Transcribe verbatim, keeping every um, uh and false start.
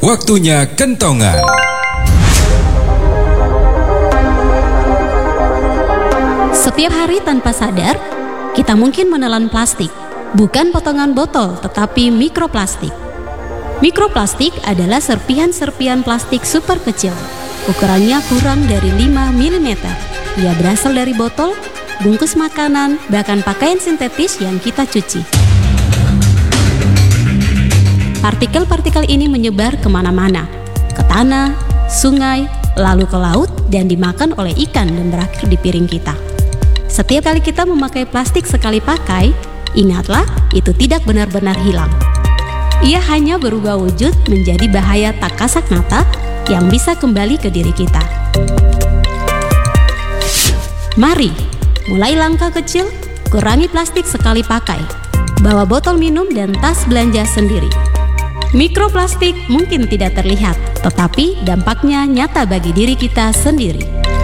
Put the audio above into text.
Waktunya kentongan. Setiap hari tanpa sadar, kita mungkin menelan plastik. Bukan potongan botol, tetapi mikroplastik. Mikroplastik adalah serpihan-serpihan plastik super kecil. Ukurannya kurang dari lima milimeter. Ia berasal dari botol, bungkus makanan, bahkan pakaian sintetis yang kita cuci. Partikel-partikel ini menyebar kemana-mana, ke tanah, sungai, lalu ke laut, dan dimakan oleh ikan dan berakhir di piring kita. Setiap kali kita memakai plastik sekali pakai, ingatlah itu tidak benar-benar hilang. Ia hanya berubah wujud menjadi bahaya tak kasat mata yang bisa kembali ke diri kita. Mari, mulai langkah kecil, kurangi plastik sekali pakai. Bawa botol minum dan tas belanja sendiri. Mikroplastik mungkin tidak terlihat, tetapi dampaknya nyata bagi diri kita sendiri.